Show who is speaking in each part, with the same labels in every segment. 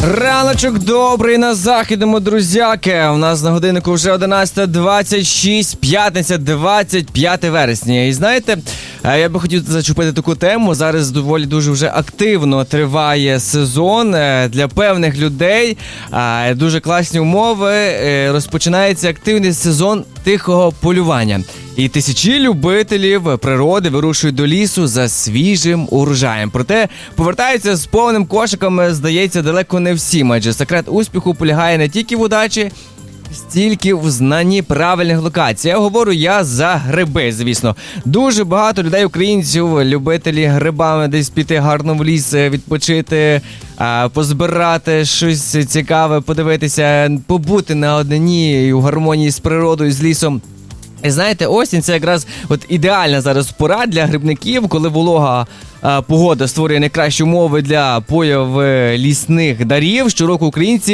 Speaker 1: Раночок добрий на західному, друзяки. У нас на годиннику вже 11:26, п'ятниця, 25 вересня. І знаєте, я би хотів зачепити таку тему. Зараз доволі дуже вже активно триває сезон для певних людей. Дуже класні умови. Розпочинається активний сезон тихого полювання. І тисячі любителів природи вирушують до лісу за свіжим урожаєм. Проте повертаються з повним кошиком, здається, далеко не всім. Адже секрет успіху полягає не тільки в удачі, стільки в знанні правильних локацій. Говорю я за гриби, звісно. Дуже багато людей, українців, любителі грибами десь піти гарно в ліс, відпочити, позбирати щось цікаве, подивитися, побути наодині у гармонії з природою, з лісом. І знаєте, осінь – це якраз ідеальна зараз пора для грибників, коли волога погода створює найкращі умови для появи лісних дарів. Щороку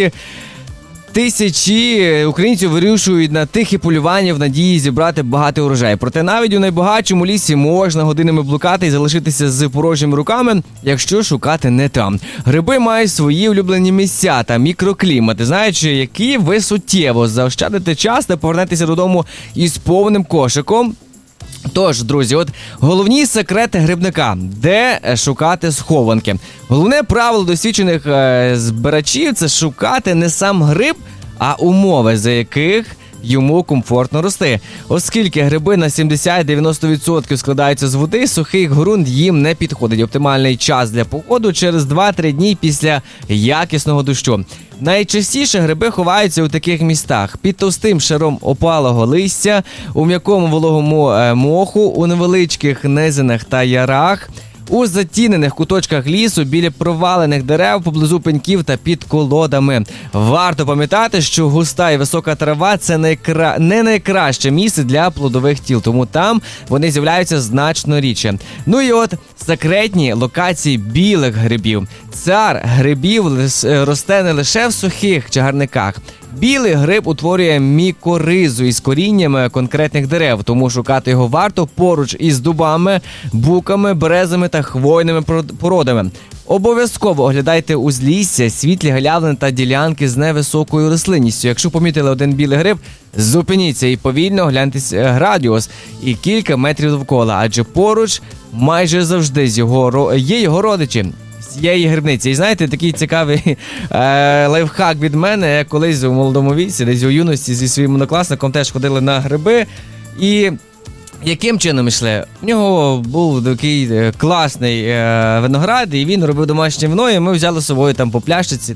Speaker 1: тисячі українців вирішують на тихі полювання в надії зібрати багатий урожай. Проте навіть у найбагатшому лісі можна годинами блукати і залишитися з порожніми руками, якщо шукати не там. Гриби мають свої улюблені місця та мікроклімати, знаючи, які ви суттєво заощадите час та повернетеся додому із повним кошиком. Тож, друзі, головні секрети грибника. Де шукати схованки? Головне правило досвідчених збирачів – це шукати не сам гриб, а умови, за яких йому комфортно рости. Оскільки гриби на 70-90% складаються з води, сухий ґрунт їм не підходить. Оптимальний час для походу через 2-3 дні після якісного дощу. Найчастіше гриби ховаються у таких містах: під товстим шаром опалого листя, у м'якому вологому моху, у невеличких низинах та ярах, у затінених куточках лісу, біля провалених дерев, поблизу пеньків та під колодами. Варто пам'ятати, що густа і висока трава – це не найкраще місце для плодових тіл, тому там вони з'являються значно рідше. Ну і секретні локації білих грибів. Цар грибів росте не лише в сухих чагарниках. Білий гриб утворює мікоризу із коріннями конкретних дерев, тому шукати його варто поруч із дубами, буками, березами та хвойними породами. Обов'язково оглядайте узлісся, світлі галявини та ділянки з невисокою рослинністю. Якщо помітили один білий гриб, зупиніться і повільно огляньте радіус і кілька метрів довкола, адже поруч майже завжди є його родичі цієї грибниці. І знаєте, такий цікавий лайфхак від мене. Я колись у молодому віці, десь у юності зі своїм однокласником теж ходили на гриби. І яким чином йшли? У нього був такий класний виноград, і він робив домашнє вино, і ми взяли з собою там по пляшечці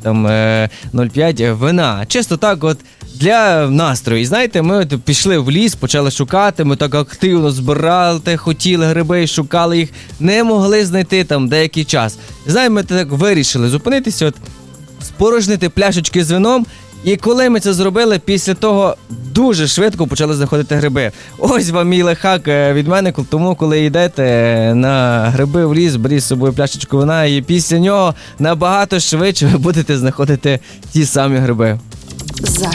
Speaker 1: 0,5 вина. Чисто так для настрою. І знаєте, ми пішли в ліс, почали шукати, ми так активно збирали, хотіли гриби, шукали їх, не могли знайти там деякий час. І знаєте, ми так вирішили зупинитися, спорожнити пляшечки з вином. І коли ми це зробили, після того дуже швидко почали знаходити гриби. Ось вам мій лайфхак від мене, тому коли йдете на гриби в ліс, беріть з собою пляшечку вина, і після нього набагато швидше ви будете знаходити ті самі гриби.
Speaker 2: Захід.